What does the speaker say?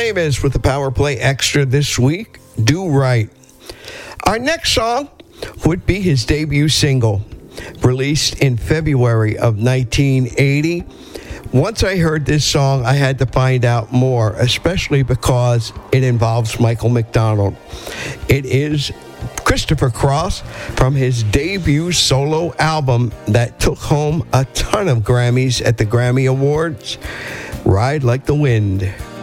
Amos with the Power Play Extra this week, Do Right. Our next song would be his debut single, released in February of 1980. Once I heard this song, I had to find out more, especially because it involves Michael McDonald. It is Christopher Cross from his debut solo album that took home a ton of Grammys at the Grammy Awards, Ride Like the Wind.